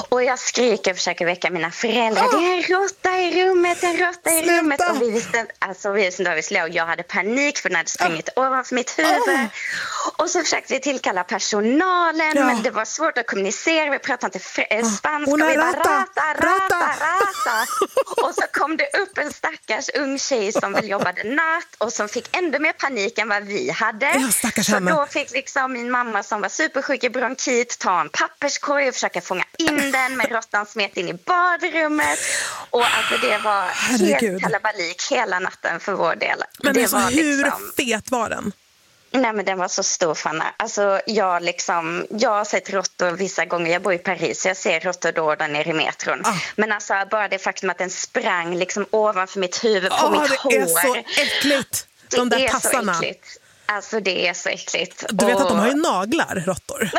Och jag skriker och försöker väcka mina föräldrar. Det är en råtta i rummet, en råtta i rummet. Och vi visste inte vad vi skulle. Och jag hade panik för den hade sprungit ovanför mitt huvud. Och så försökte vi tillkalla personalen. Men det var svårt att kommunicera. Vi pratade inte spanska. Vi bara rata. Och så kom det upp en stackars ung tjej som väl jobbade natt. Och som fick ändå mer panik än vad vi hade. Så då fick liksom min mamma som var supersjuk i bronkit ta en papperskorg och försöka fånga in den. Men råttan smet in i badrummet. Och alltså det var helt kalabalik hela natten för vår del. Men det var hur fet var den? Nej, men den var så stor, Fanna. Alltså jag har sett råttor vissa gånger. Jag bor i Paris så jag ser råttor då där nere i metron. Men alltså bara det faktum att den sprang liksom ovanför mitt huvud på mitt hår. Det är så äckligt. De där tassarna. Så äckligt. Alltså det är så äckligt. Du vet att de har ju naglar, råttor.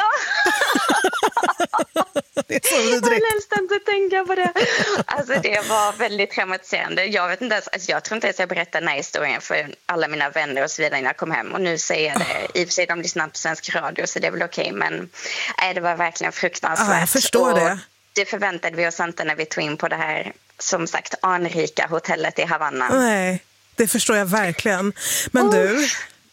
Det är så vidrigt. Jag helst inte tänka på det. Alltså det var väldigt traumatiserande. Jag vet inte ens, jag tror inte ens jag berättade den här historien för alla mina vänner och så vidare när jag kom hem. Och nu säger jag det. I och för sig de lyssnar på svensk radio så det är väl okej. Men det var verkligen fruktansvärt. Jag förstår det. Det förväntade vi oss inte när vi tog in på det här, som sagt, anrika hotellet i Havanna. Nej, det förstår jag verkligen. Men du...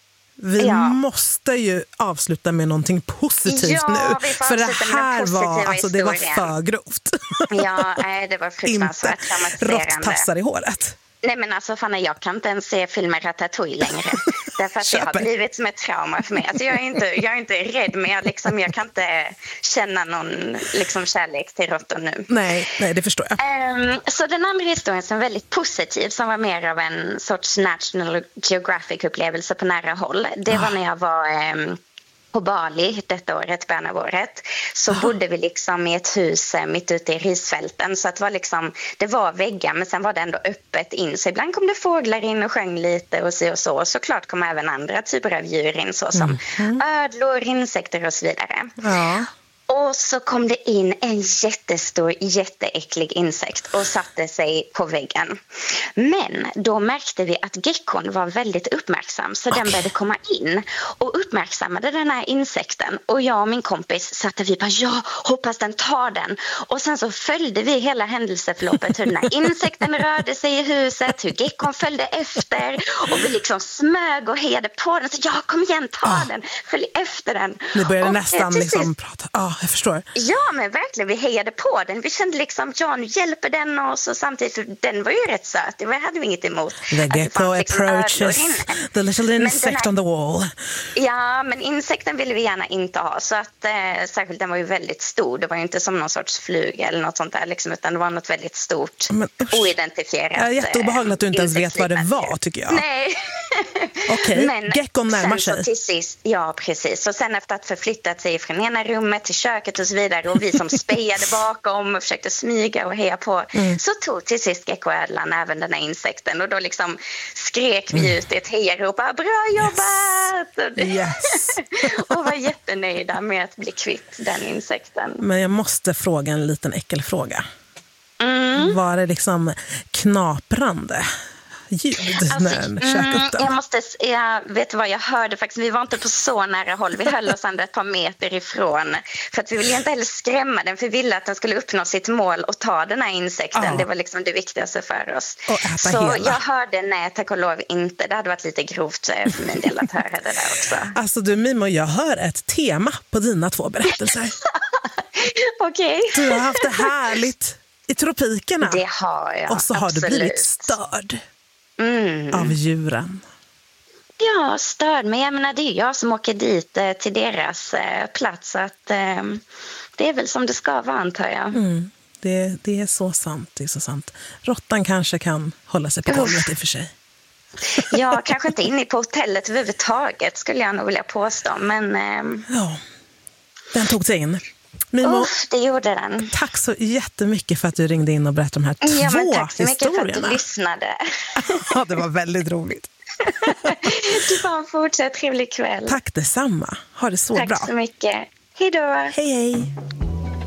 Vi måste ju avsluta med någonting positivt nu. För det här var, det var för grovt. Ja, det var fruktansvärt traumatiserande. Råttassar i håret. Nej men alltså Fanna, jag kan inte ens se filmer Ratatouille längre. Därför att det har blivit som ett trauma för mig. Alltså jag är inte rädd men jag kan inte känna någon liksom kärlek till råttor nu. Nej, det förstår jag. Så den andra historien som är väldigt positiv, som var mer av en sorts National Geographic-upplevelse på nära håll. Det var när jag var... på Bali detta året, början av året, så bodde vi liksom i ett hus mitt ute i risfälten. Så att det var väggar men sen var det ändå öppet in. Så ibland kom det fåglar in och sjöng lite och så. Och såklart kom även andra typer av djur in såsom ödlor, insekter och så vidare. Ja. Och så kom det in en jättestor, jätteäcklig insekt och satte sig på väggen. Men då märkte vi att geckon var väldigt uppmärksam så den började komma in och uppmärksammade den här insekten. Och jag och min kompis satt och vi bara, hoppas den tar den. Och sen så följde vi hela händelseförloppet, hur den här insekten rörde sig i huset, hur geckon följde efter och vi liksom smög och hejade på den. Så kom igen, ta den, följ efter den. Ni började nästan liksom prata. Jag förstår. Ja, men verkligen, vi hejade på den. Vi kände liksom, nu hjälper den oss och samtidigt, för den var ju rätt söt. Det hade vi inget emot. The gecko approaches the little insect on the wall. Ja, men insekten ville vi gärna inte ha. Så att, särskilt den var ju väldigt stor. Det var ju inte som någon sorts fluga eller något sånt där liksom, utan det var något väldigt stort, oidentifierat. Det är jätteobehagligt att du inte ens vet vad det var, tycker jag. Nej. Okej, geckon närmar sig. Till sist, ja, precis. Och sen efter att förflyttat sig från ena rummet till köket och så vidare och vi som spejade bakom och försökte smyga och heja på, så tog till sist geckoödlan även den här insekten och då liksom skrek vi ut ett hejarop, bra jobbat! Yes. Och var jättenöjda med att bli kvitt den insekten. Men jag måste fråga en liten äckelfråga. Var det liksom knaprande ljud när den käkade upp den? Jag vet vad jag hörde faktiskt. Vi var inte på så nära håll. Vi höll oss ändå ett par meter ifrån. För att vi ville inte heller skrämma den. För vi ville att den skulle uppnå sitt mål och ta den här insekten. Det var liksom det viktigaste för oss. Så jag hörde, nej tack och lov inte. Det hade varit lite grovt för min del att höra det där också. Alltså du Mimo, jag hör ett tema på dina 2 berättelser. Okej. Du har haft det härligt i tropikerna. Det har jag. Och så har du blivit störd. Av djuren. Ja, störd. Men jag menar, det är jag som åker dit till deras plats. Så att det är väl som det ska vara, antar jag. Det är så sant. Det är så sant. Råttan kanske kan hålla sig på golvet i och för sig. Ja, kanske inte inne på hotellet överhuvudtaget skulle jag nog vilja påstå. Men ja, den tog sig in. Mimo, det gjorde den. Tack så jättemycket för att du ringde in och berättade de här 2 historierna. Tack så mycket för att du lyssnade. Ja, det var väldigt roligt. Du får en fortsatt trevlig kväll. Tack detsamma. Ha det så bra. Tack så mycket. Hej då. Hej hej.